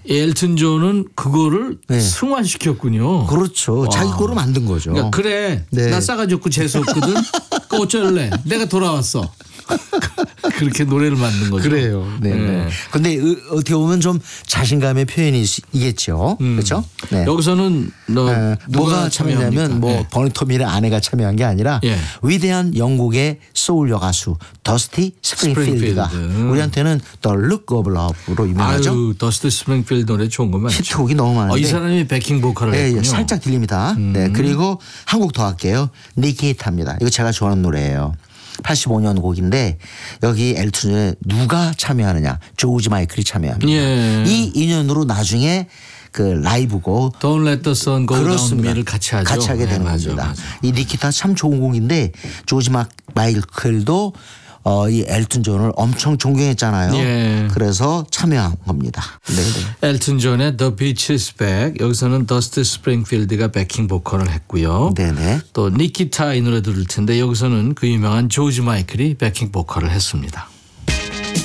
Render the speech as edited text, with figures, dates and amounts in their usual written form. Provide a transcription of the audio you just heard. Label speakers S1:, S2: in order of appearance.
S1: 엘튼 존은 그거를
S2: 네.
S1: 승화시켰군요.
S2: 그렇죠. 자기 거로 만든 거죠.
S1: 그러니까 그래.
S2: 네.
S1: 나 싸가지 없고 재수 없거든. 그 어쩔래. 내가 돌아왔어. 그렇게 노래를 만든 거죠.
S2: 그래요. 네. 네. 근데 어떻게 보면 좀 자신감의 표현이겠죠. 그렇죠? 네.
S1: 여기서는
S2: 뭐가 참여냐면 뭐
S1: 네.
S2: 버니토밀의 아내가 참여한 게 아니라
S1: 예.
S2: 위대한 영국의 소울 여가수 더스티 스프링필드가 우리한테는 The Look of Love로 유명하죠.
S1: 아유, 더스티 스프링필드 노래 좋은 거 많죠.
S2: 히트곡이 너무 많은데.
S1: 이 사람이 백킹 보컬을
S2: 네,
S1: 했군요.
S2: 살짝 들립니다. 네, 그리고 한 곡 더 할게요. 니키타입니다. 이거 제가 좋아하는 노래예요. 85년 곡인데 여기 엘튼 존에 누가 참여하느냐. 조지 마이클이 참여합니다.
S1: 예.
S2: 이 인연으로 나중에 그 라이브곡
S1: Don't Let the Sun Go Down
S2: 그렇습니다.
S1: Me를 같이 하죠.
S2: 같이 하게 되는
S1: 맞아,
S2: 겁니다.
S1: 맞아.
S2: 이 니키타 참 좋은 곡인데 조지 마이클도 이 엘튼 존을 엄청 존경했잖아요.
S1: 예.
S2: 그래서 참여한 겁니다. 네, 네.
S1: 엘튼 존의 The Beach is Back. 여기서는 더스티 스프링필드가 백킹 보컬을 했고요.
S2: 네네.
S1: 또 니키타 이 노래 들을 텐데 여기서는 그 유명한 조지 마이클이 백킹 보컬을 했습니다.